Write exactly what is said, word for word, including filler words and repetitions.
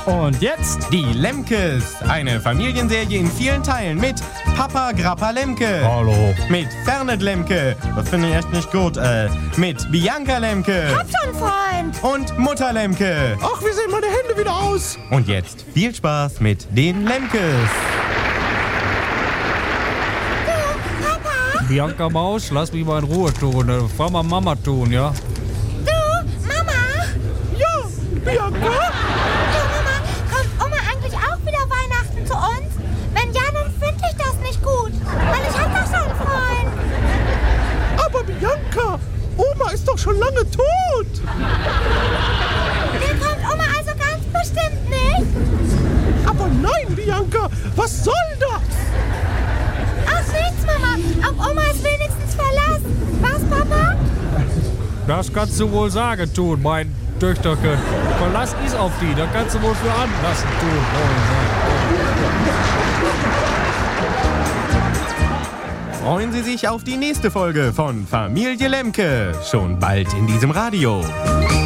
Und jetzt Die Lemkes, eine Familienserie in vielen Teilen mit Papa Grappa Lemke. Hallo. Mit Fernet Lemke, das finde ich echt nicht gut, äh, mit Bianca Lemke. Hab schon, Freund. Und Mutter Lemke. Ach, wie sehen meine Hände wieder aus? Und jetzt viel Spaß mit den Lemkes. Du, Papa? Bianca Maus, lass mich mal in Ruhe tun. Äh, Fahr mal Mama tun, ja? Du, Mama? Ja, Bianca? Du, Mama, kommt Oma eigentlich auch wieder Weihnachten zu uns? Wenn ja, dann finde ich das nicht gut. Weil ich hab doch schon einen Freund. Aber Bianca, Oma ist doch schon lange tot. Der kommt Oma also ganz bestimmt nicht. Aber nein, Bianca, was soll das? Ach, nichts, Mama. Auf Oma ist wenigstens Verlass. Was, Papa? Das kannst du wohl sagen tun, mein Töchterchen. Verlass ist auf die, da kannst du wohl für anlassen tun. Freuen Sie sich auf die nächste Folge von Familie Lemke. Schon bald in diesem Radio.